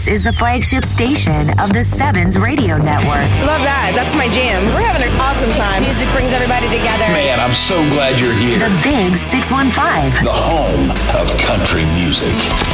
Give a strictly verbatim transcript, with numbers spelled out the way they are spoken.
This is the flagship station of the Sevens Radio Network. Love that. That's my jam. We're having an awesome time. Music brings everybody together. Man, I'm so glad you're here. The Big six one five. The home of country music.